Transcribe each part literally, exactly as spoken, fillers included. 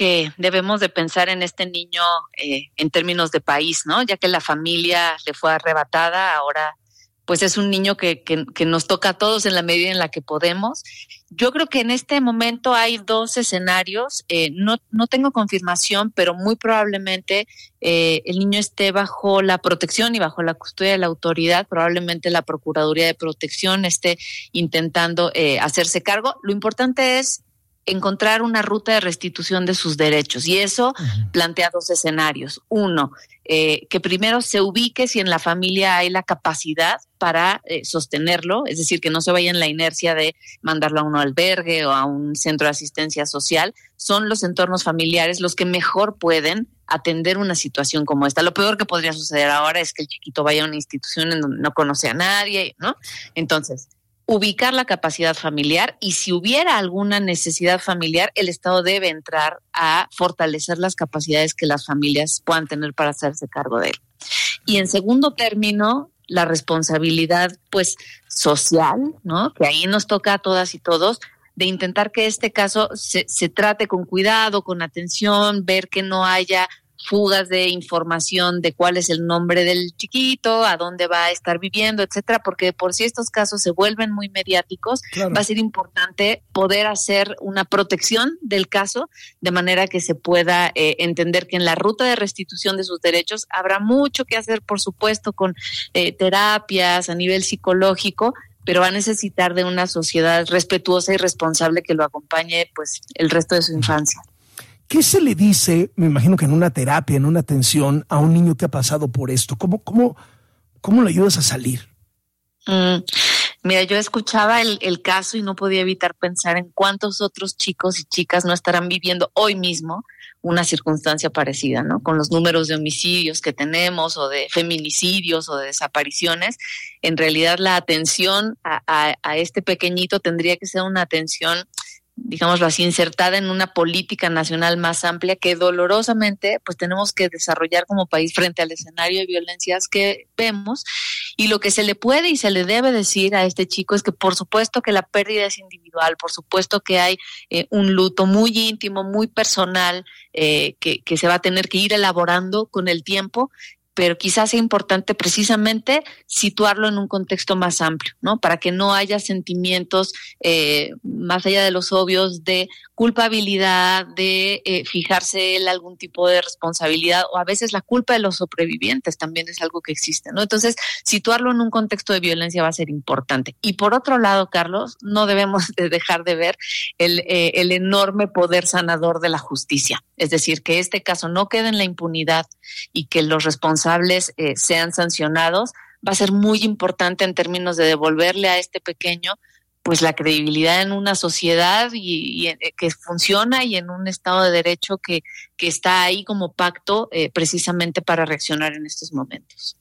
que debemos de pensar en este niño eh, en términos de país, ¿no? Ya que la familia le fue arrebatada, ahora pues es un niño que, que, que nos toca a todos en la medida en la que podemos. Yo creo que en este momento hay dos escenarios, eh, no, no tengo confirmación, pero muy probablemente eh, el niño esté bajo la protección y bajo la custodia de la autoridad, probablemente la Procuraduría de Protección esté intentando eh, hacerse cargo. Lo importante es encontrar una ruta de restitución de sus derechos, y eso uh-huh. plantea dos escenarios. Uno, eh, que primero se ubique si en la familia hay la capacidad para eh, sostenerlo, es decir, que no se vaya en la inercia de mandarlo a un albergue o a un centro de asistencia social. Son los entornos familiares los que mejor pueden atender una situación como esta. Lo peor que podría suceder ahora es que el chiquito vaya a una institución en donde no conoce a nadie, ¿no? Entonces, ubicar la capacidad familiar, y si hubiera alguna necesidad familiar, el Estado debe entrar a fortalecer las capacidades que las familias puedan tener para hacerse cargo de él. Y en segundo término, la responsabilidad pues social, ¿no? Que ahí nos toca a todas y todos, de intentar que este caso se, se trate con cuidado, con atención, ver que no haya fugas de información de cuál es el nombre del chiquito, a dónde va a estar viviendo, etcétera, porque por si estos casos se vuelven muy mediáticos, claro, va a ser importante poder hacer una protección del caso de manera que se pueda eh, entender que en la ruta de restitución de sus derechos habrá mucho que hacer, por supuesto, con eh, terapias a nivel psicológico, pero va a necesitar de una sociedad respetuosa y responsable que lo acompañe pues el resto de su infancia. ¿Qué se le dice, me imagino que en una terapia, en una atención, a un niño que ha pasado por esto? ¿Cómo, cómo, cómo le ayudas a salir? Mm, mira, yo escuchaba el, el caso y no podía evitar pensar en cuántos otros chicos y chicas no estarán viviendo hoy mismo una circunstancia parecida, ¿no? Con los números de homicidios que tenemos, o de feminicidios, o de desapariciones. En realidad la atención a, a, a este pequeñito tendría que ser una atención, digámoslo así, insertada en una política nacional más amplia que dolorosamente pues tenemos que desarrollar como país frente al escenario de violencias que vemos. Y lo que se le puede y se le debe decir a este chico es que por supuesto que la pérdida es individual, por supuesto que hay eh, un luto muy íntimo, muy personal, eh, que, que se va a tener que ir elaborando con el tiempo, pero quizás sea importante precisamente situarlo en un contexto más amplio, ¿no? Para que no haya sentimientos eh, más allá de los obvios de culpabilidad, de eh, fijarse en algún tipo de responsabilidad, o a veces la culpa de los sobrevivientes también es algo que existe, ¿no? Entonces, situarlo en un contexto de violencia va a ser importante. Y por otro lado, Carlos, no debemos de dejar de ver el, eh, el enorme poder sanador de la justicia. Es decir, que este caso no quede en la impunidad y que los responsables eh, sean sancionados, va a ser muy importante en términos de devolverle a este pequeño pues la credibilidad en una sociedad y, y eh, que funciona, y en un Estado de Derecho que, que está ahí como pacto eh, precisamente para reaccionar en estos momentos.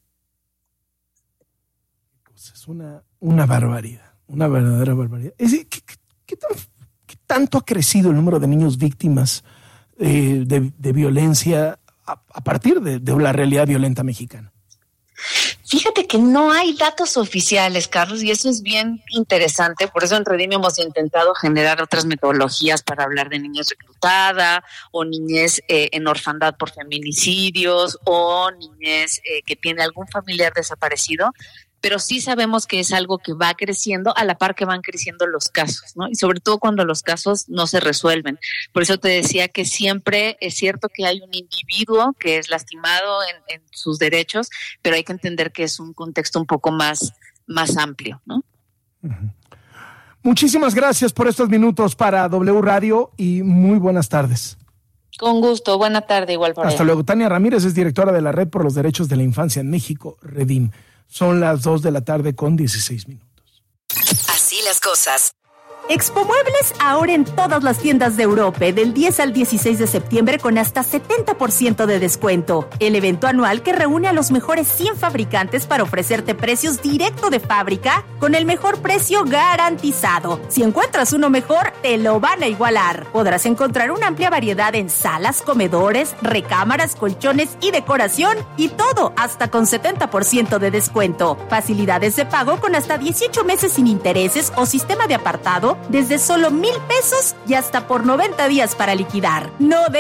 Pues es una, una barbaridad, una verdadera barbaridad. Es decir, ¿qué, qué, tan, ¿qué tanto ha crecido el número de niños víctimas eh, de, de violencia a, a partir de, de la realidad violenta mexicana? Fíjate que no hay datos oficiales, Carlos, y eso es bien interesante. Por eso en Redim hemos intentado generar otras metodologías para hablar de niñez reclutada, o niñez eh, en orfandad por feminicidios, o niñez eh, que tiene algún familiar desaparecido. Pero sí sabemos que es algo que va creciendo a la par que van creciendo los casos, ¿no? Y sobre todo cuando los casos no se resuelven. Por eso te decía que siempre es cierto que hay un individuo que es lastimado en, en sus derechos, pero hay que entender que es un contexto un poco más, más amplio, ¿no? Uh-huh. Muchísimas gracias por estos minutos para W Radio y muy buenas tardes. Con gusto, buena tarde igual por Hasta ahí. luego. Tania Ramírez es directora de la Red por los Derechos de la Infancia en México, Redim. Son las dos de la tarde con dieciséis minutos. Así las cosas. Expo Muebles ahora en todas las tiendas de Europe del diez al dieciséis de septiembre con hasta setenta por ciento de descuento. El evento anual que reúne a los mejores cien fabricantes para ofrecerte precios directo de fábrica con el mejor precio garantizado. Si encuentras uno mejor, te lo van a igualar. Podrás encontrar una amplia variedad en salas, comedores, recámaras, colchones y decoración, y todo hasta con setenta por ciento de descuento. Facilidades de pago con hasta dieciocho meses sin intereses o sistema de apartado desde solo mil pesos y hasta por noventa días para liquidar. No de